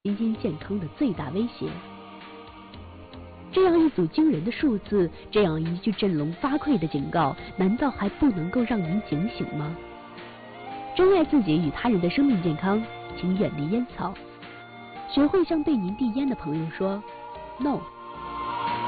基因健康的最大威胁。这样一组惊人的数字，这样一句振聋发聩的警告，难道还不能够让您警醒吗？珍爱自己与他人的生命健康，请远离烟草。学会向被您递烟的朋友说 “No”。